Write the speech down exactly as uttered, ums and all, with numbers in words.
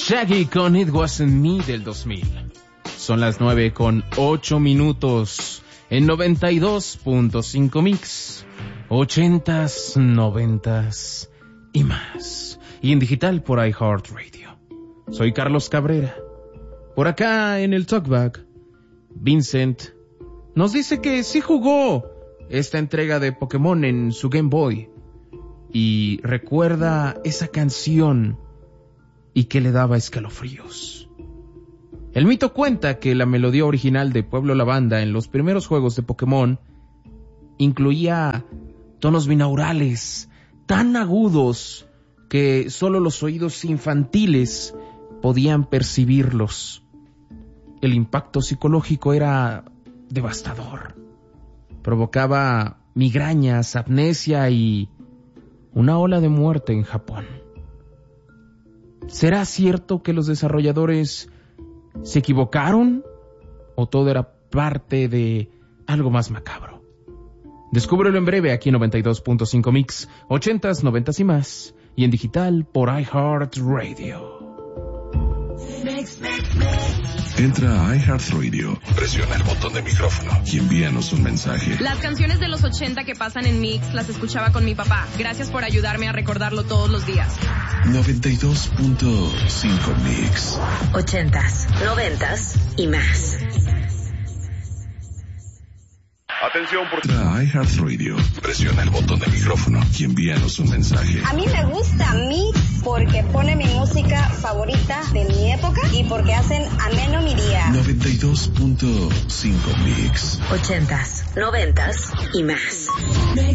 Shaggy con It Wasn't Me del dos mil. Son las nueve con ocho minutos en noventa y dos punto cinco Mix. Ochentas, noventas y más. Y en digital por iHeartRadio. Soy Carlos Cabrera. Por acá en el Talkback, Vincent nos dice que sí jugó esta entrega de Pokémon en su Game Boy. Y recuerda esa canción y que le daba escalofríos. El mito cuenta que la melodía original de Pueblo Lavanda en los primeros juegos de Pokémon incluía tonos binaurales tan agudos que solo los oídos infantiles podían percibirlos. El impacto psicológico era devastador. Provocaba migrañas, amnesia y una ola de muerte en Japón. ¿Será cierto que los desarrolladores se equivocaron o todo era parte de algo más macabro? Descúbrelo en breve aquí en noventa y dos punto cinco Mix, ochentas, noventas y más, y en digital por iHeartRadio. Entra a iHeartRadio, presiona el botón de micrófono y envíanos un mensaje. Las canciones de los ochenta que pasan en Mix las escuchaba con mi papá. Gracias por ayudarme a recordarlo todos los días. noventa y dos punto cinco Mix. Ochentas, noventas y más. Atención por... Entra a iHeartRadio, presiona el botón de micrófono y envíanos un mensaje. A mí me gusta Mix porque pone mi música favorita de mi época y porque hacen ameno mi día. noventa y dos punto cinco Mix. Ochentas, noventas y más.